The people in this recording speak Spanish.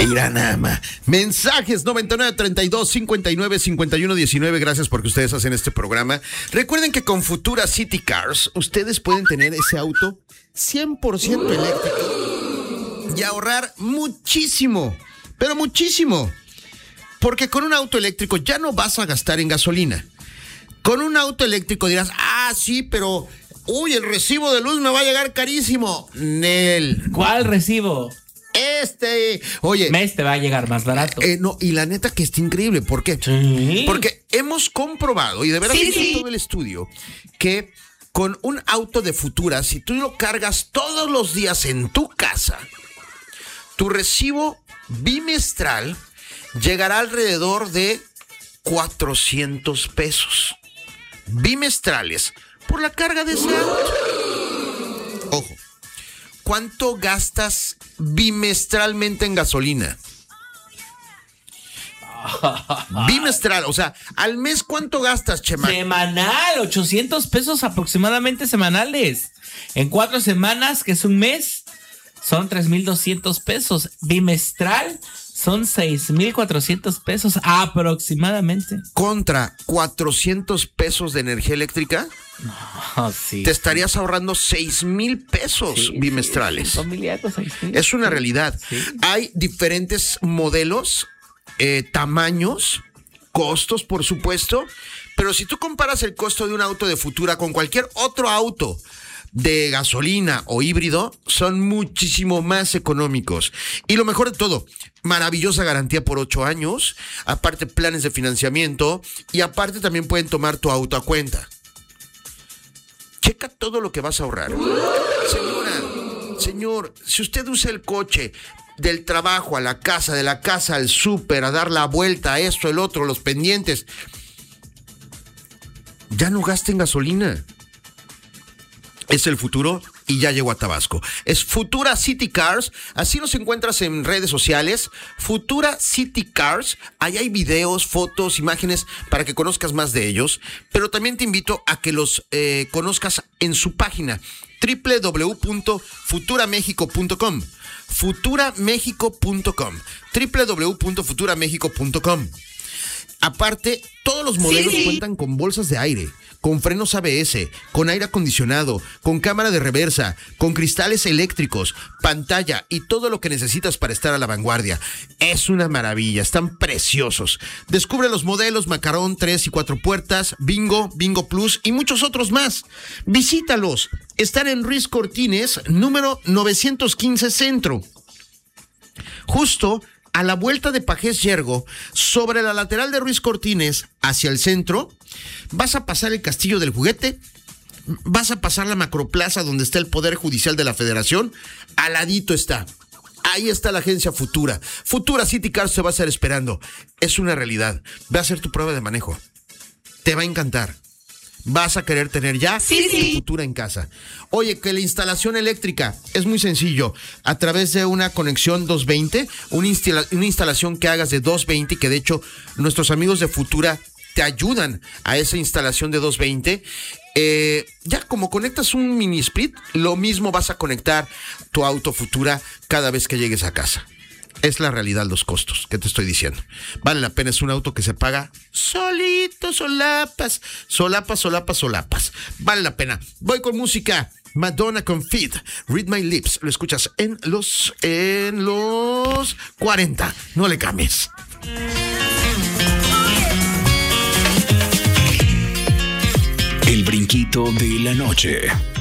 Iranama. Mensajes 9932-595119. Gracias porque ustedes hacen este programa. Recuerden que con Futura City Cars ustedes pueden tener ese auto 100% eléctrico y ahorrar muchísimo, pero muchísimo. Porque con un auto eléctrico ya no vas a gastar en gasolina. Con un auto eléctrico dirás, sí, pero el recibo de luz me va a llegar carísimo. Nel. ¿Cuál recibo? Oye. Te va a llegar más barato. No, y la neta que está increíble. ¿Por qué? Sí. Porque hemos comprobado, y de verdad hizo todo el estudio, que con un auto de Futura, si tú lo cargas todos los días en tu casa, tu recibo bimestral llegará alrededor de 400 pesos bimestrales por la carga de ese auto. Ojo, ¿cuánto gastas bimestralmente en gasolina? Bimestral, o sea, al mes, ¿cuánto gastas, Chema? Semanal, 800 pesos aproximadamente semanales. En 4 semanas, que es un mes, son 3,200 pesos. Bimestral son 6,400 pesos aproximadamente. Contra 400 pesos de energía eléctrica, sí. Te estarías ahorrando 6,000 pesos bimestrales. Son miliardos, 6,000. Es una realidad. Sí. Hay diferentes modelos, tamaños, costos, por supuesto, pero si tú comparas el costo de un auto de Futura con cualquier otro auto de gasolina o híbrido, son muchísimo más económicos. Y lo mejor de todo, maravillosa garantía por 8 años, aparte planes de financiamiento y aparte también pueden tomar tu auto a cuenta. Checa todo lo que vas a ahorrar. Señor, si usted usa el coche del trabajo a la casa, de la casa al súper, a dar la vuelta, a esto, el otro, los pendientes, ya no gasten gasolina. Es el futuro y ya llegó a Tabasco. Es Futura City Cars. Así los encuentras en redes sociales. Futura City Cars. Ahí hay videos, fotos, imágenes para que conozcas más de ellos. Pero también te invito a que los conozcas en su página www.futuramexico.com. Futuramexico.com. www.futuramexico.com. Aparte, todos los modelos cuentan con bolsas de aire, con frenos ABS, con aire acondicionado, con cámara de reversa, con cristales eléctricos, pantalla y todo lo que necesitas para estar a la vanguardia. Es una maravilla, están preciosos. Descubre los modelos Macarón 3 y 4 puertas, Bingo, Bingo Plus y muchos otros más. Visítalos. Están en Ruiz Cortines, número 915 Centro. Justo a la vuelta de Pajés Yergo, sobre la lateral de Ruiz Cortines, hacia el centro, vas a pasar el Castillo del Juguete, vas a pasar la Macroplaza donde está el Poder Judicial de la Federación, al ladito está. Ahí está la agencia Futura. Futura City Cars se va a estar esperando. Es una realidad. Ve a hacer tu prueba de manejo. Te va a encantar. Vas a querer tener ya tu Futura en casa. Oye, que la instalación eléctrica es muy sencillo. A través de una conexión 220, una instalación que hagas de 220, que de hecho nuestros amigos de Futura te ayudan a esa instalación de 220. Ya como conectas un mini split, lo mismo vas a conectar tu auto Futura cada vez que llegues a casa. Es la realidad, los costos que te estoy diciendo. Vale la pena, es un auto que se paga solito, solapas. Vale la pena. Voy con música. Madonna con Feed, Read My Lips. Lo escuchas en los 40. No le cambies. El brinquito de la noche.